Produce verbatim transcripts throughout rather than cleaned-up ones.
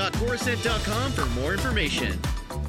dot coruscant dot com for more information.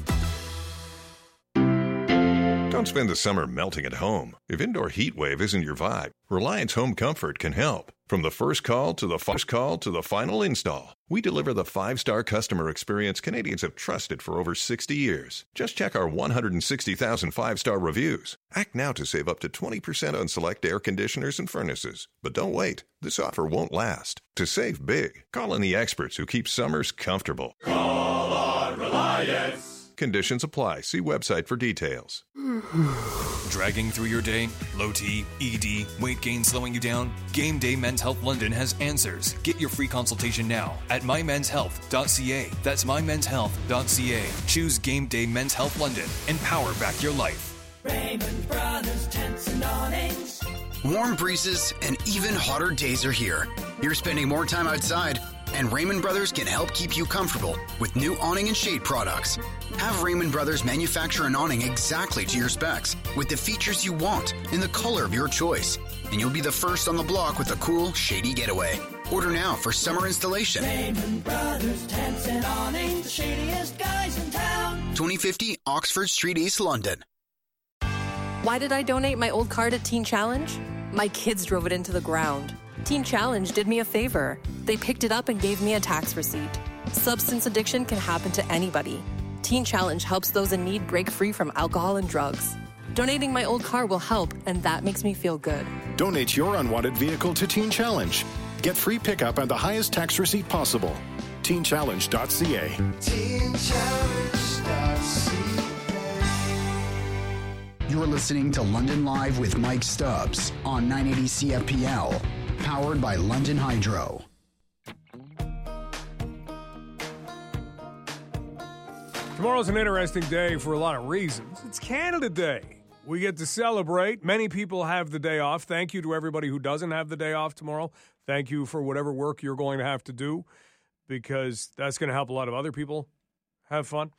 Don't spend the summer melting at home. If indoor heat wave isn't your vibe, Reliance Home Comfort can help. From the first call to the first call to the final install, we deliver the five-star customer experience Canadians have trusted for over sixty years. Just check our one hundred sixty thousand five-star reviews. Act now to save up to twenty percent on select air conditioners and furnaces. But don't wait. This offer won't last. To save big, call in the experts who keep summers comfortable. Call on Reliance. Conditions apply. See website for details. Dragging through your day? Low T, E D, weight gain slowing you down? Game Day Men's Health London has answers. Get your free consultation now at my men's health dot c a. That's my men's health dot c a. Choose Game Day Men's Health London and power back your life. Raymond Brothers Tents and Awnings. Warm breezes and even hotter days are here. You're spending more time outside, and Raymond Brothers can help keep you comfortable with new awning and shade products. Have Raymond Brothers manufacture an awning exactly to your specs with the features you want in the color of your choice. And you'll be the first on the block with a cool, shady getaway. Order now for summer installation. Raymond Brothers Tents and Awnings, the shadiest guys in town. twenty fifty Oxford Street, East London. Why did I donate my old car to Teen Challenge? My kids drove it into the ground. Teen Challenge did me a favor. They picked it up and gave me a tax receipt. Substance addiction can happen to anybody. Teen Challenge helps those in need break free from alcohol and drugs. Donating my old car will help, and that makes me feel good. Donate your unwanted vehicle to Teen Challenge. Get free pickup and the highest tax receipt possible. teen challenge dot c a. teen challenge dot c a. You're listening to London Live with Mike Stubbs on nine eighty C F P L, powered by London Hydro. Tomorrow's an interesting day for a lot of reasons. It's Canada Day. We get to celebrate. Many people have the day off. Thank you to everybody who doesn't have the day off tomorrow. Thank you for whatever work you're going to have to do, because that's going to help a lot of other people have fun.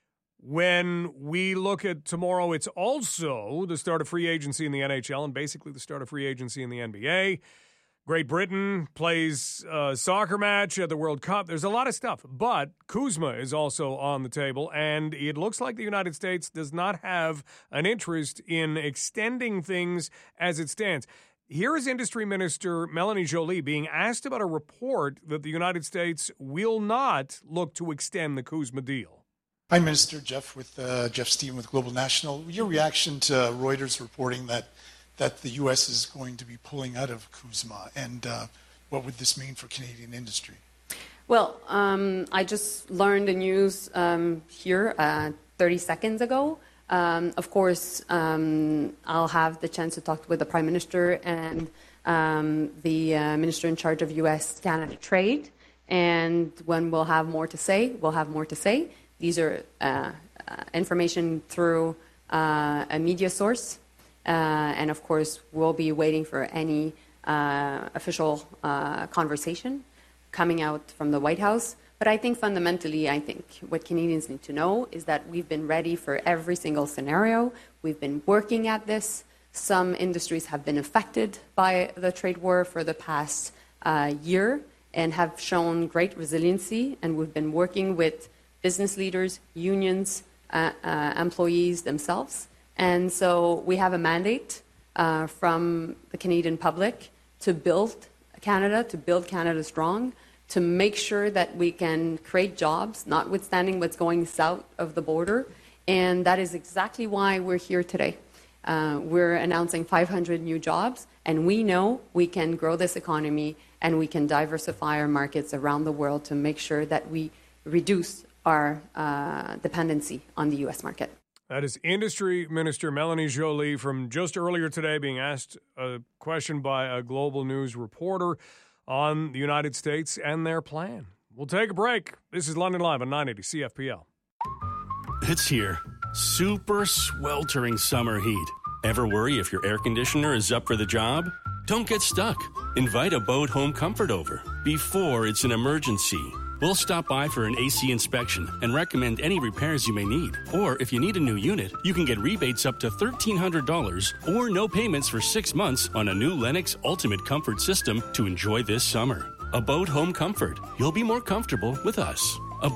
When we look at tomorrow, it's also the start of free agency in the N H L and basically the start of free agency in the N B A. Great Britain plays a soccer match at the World Cup. There's a lot of stuff, but Kuzma is also on the table, and it looks like the United States does not have an interest in extending things as it stands. Here is Industry Minister Melanie Joly being asked about a report that the United States will not look to extend the Kuzma deal. Hi, Minister. Jeff with uh, Jeff Steven with Global National. Your reaction to Reuters reporting that that the U S is going to be pulling out of Kuzma, and uh, what would this mean for Canadian industry? Well, um, I just learned the news um, here uh, thirty seconds ago. Um, of course, um, I'll have the chance to talk with the Prime Minister and um, the uh, Minister in charge of U S Canada Trade, and when we'll have more to say, we'll have more to say. These are uh, uh, information through uh, a media source. Uh, and, of course, we'll be waiting for any uh, official uh, conversation coming out from the White House. But I think fundamentally, I think what Canadians need to know is that we've been ready for every single scenario. We've been working at this. Some industries have been affected by the trade war for the past uh, year and have shown great resiliency. And we've been working with business leaders, unions, uh, uh, employees themselves. And so we have a mandate uh, from the Canadian public to build Canada, to build Canada strong, to make sure that we can create jobs, notwithstanding what's going south of the border. And that is exactly why we're here today. Uh, we're announcing five hundred new jobs, and we know we can grow this economy and we can diversify our markets around the world to make sure that we reduce our uh, dependency on the U S market. That is Industry Minister Melanie Joly from just earlier today being asked a question by a Global News reporter on the United States and their plan. We'll take a break. This is London Live on nine eighty C F P L. It's here. Super sweltering summer heat. Ever worry if your air conditioner is up for the job? Don't get stuck. Invite a Abode Home Comfort over before it's an emergency. We'll stop by for an A C inspection and recommend any repairs you may need. Or if you need a new unit, you can get rebates up to thirteen hundred dollars or no payments for six months on a new Lennox Ultimate Comfort system to enjoy this summer. Abode Home Comfort. You'll be more comfortable with us.